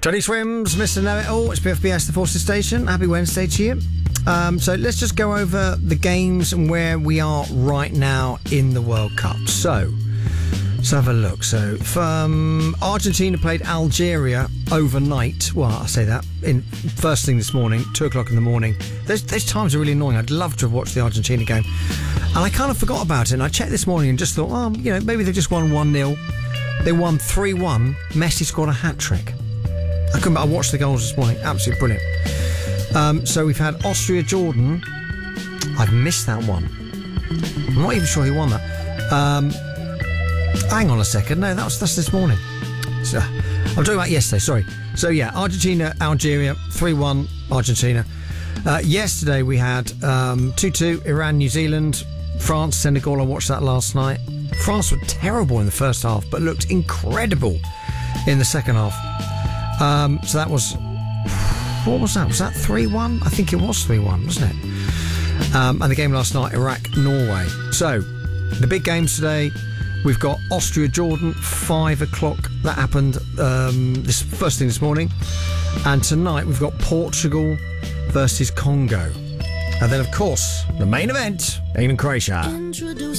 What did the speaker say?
Johnny Swims, Mr. Know-It-All. It's BFBS, the Forces Station. Happy Wednesday to you. So let's just go over the games and where we are right now in the World Cup. So let's have a look. So Argentina played Algeria overnight. Well, I say that in first thing this morning, 2 o'clock in the morning. Those times are really annoying. I'd love to have watched the Argentina game. And I kind of forgot about it. And I checked this morning and just thought, maybe they just won 1-0. They won 3-1. Messi scored a hat-trick. I watched the goals this morning. Absolutely brilliant. So we've had Austria-Jordan. I've missed that one. I'm not even sure who won that. Hang on a second. No, that's this morning. So, I'm talking about yesterday, sorry. So, yeah, Argentina, Algeria, 3-1, Argentina. Yesterday we had 2-2, Iran, New Zealand, France, Senegal. I watched that last night. France were terrible in the first half, but looked incredible in the second half. So that was... What was that? Was that 3-1? I think it was 3-1, wasn't it? And the game last night, Iraq-Norway. So, the big games today, we've got Austria-Jordan, 5 o'clock. That happened this first thing this morning. And tonight, we've got Portugal versus Congo. And then, of course, the main event, England-Croatia.